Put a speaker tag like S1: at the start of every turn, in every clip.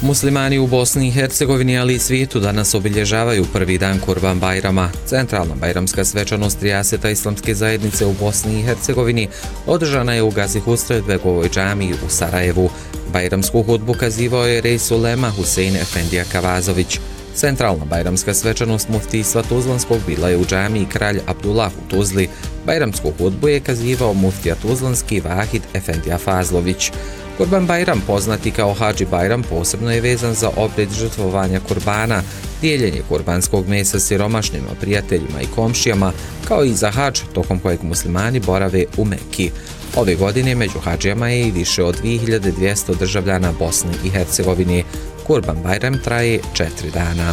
S1: Muslimani u Bosni i Hercegovini, ali i svijetu danas obilježavaju prvi dan Kurban Bajrama. Centralna bajramska svečanost Rijaseta islamske zajednice u Bosni i Hercegovini održana je u Gazi Husretbegovoj džamiji u Sarajevu. Bajramsku hudbu kazivao je Reis Ulema Husein Efendija Kavazović. Centralna bajramska svečanost muftijstva Tuzlanskog bila je u džamiji Kralj Abdullah u Tuzli. Bajramsku hudbu je kazivao muftija Tuzlanski Vahid Efendija Fazlović. Kurban Bajram, poznati kao Hadži Bajram, posebno je vezan za obred žrtvovanja kurbana, dijeljenje kurbanskog mesa siromašnima, prijateljima i komšijama, kao i za hadž, tokom kojeg muslimani borave u Mekki. Ove godine među hadžijama je i više od 2200 državljana Bosne i Hercegovine. Kurban Bajram traje 4 dana.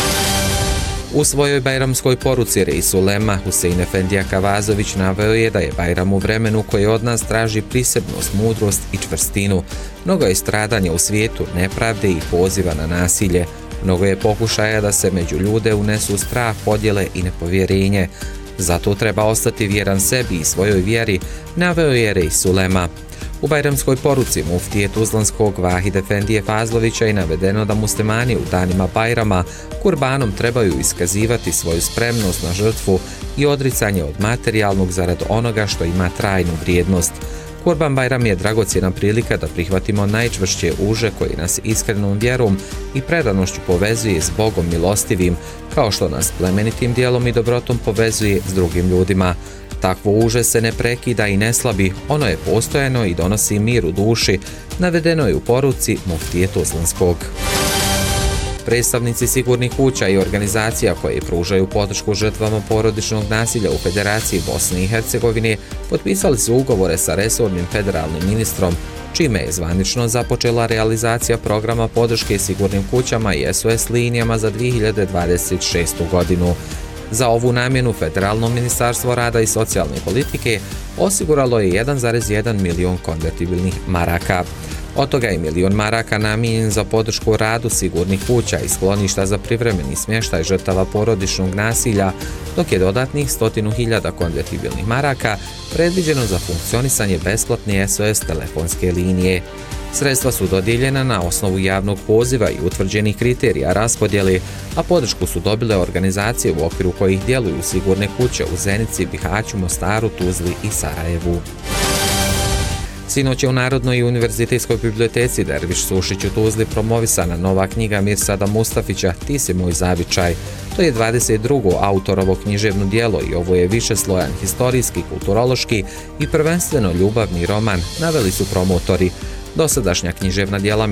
S1: U svojoj bajramskoj poruci Reis Ulema Husein Efendija Kavazović naveo je da je Bajram u vremenu koje od nas traži prisebnost, mudrost i čvrstinu. Mnogo je stradanja u svijetu, nepravde i poziva na nasilje. Mnogo je pokušaja da se među ljude unesu strah, podjele i nepovjerenje. Zato treba ostati vjeran sebi i svojoj vjeri, naveo je Reis Ulema. U bajramskoj poruci muftije Tuzlanskog Vahid Efendije Fazlovića je navedeno da muslimani u danima Bajrama kurbanom trebaju iskazivati svoju spremnost na žrtvu i odricanje od materijalnog zarad onoga što ima trajnu vrijednost. Kurban Bajram je dragocjena prilika da prihvatimo najčvršće uže koji nas iskrenom vjerom i predanošću povezuje s Bogom milostivim, kao što nas plemenitim dijelom i dobrotom povezuje s drugim ljudima. Takvo uže se ne prekida i ne slabi, ono je postojano i donosi mir u duši, navedeno je u poruci muftije Tuzlanskog. Predstavnici sigurnih kuća i organizacija koje pružaju podršku žrtvama porodičnog nasilja u Federaciji Bosne i Hercegovine potpisali su ugovore sa resornim federalnim ministrom, čime je zvanično započela realizacija programa podrške sigurnim kućama i SOS linijama za 2026. godinu. Za ovu namjenu Federalno ministarstvo rada i socijalne politike osiguralo je 1,1 milion konvertibilnih maraka. Od toga je 1 milion maraka namijenjen za podršku radu sigurnih kuća i skloništa za privremeni smještaj žrtava porodičnog nasilja, dok je dodatnih 100.000 konvertibilnih maraka predviđeno za funkcionisanje besplatne SOS telefonske linije. Sredstva su dodijeljena na osnovu javnog poziva i utvrđenih kriterija raspodjele, a podršku su dobile organizacije u okviru kojih djeluju sigurne kuće u Zenici, Bihaću, Mostaru, Tuzli i Sarajevu. Sinoć je u Narodnoj i univerzitetskoj biblioteci Derviš Sušić u Tuzli promovisana nova knjiga Mirsada Mustafića Ti si moj zavičaj. To je 22. autorovo književno djelo i ovo je višeslojan historijski, kulturološki i prvenstveno ljubavni roman, naveli su promotori. Dosadašnja književna djela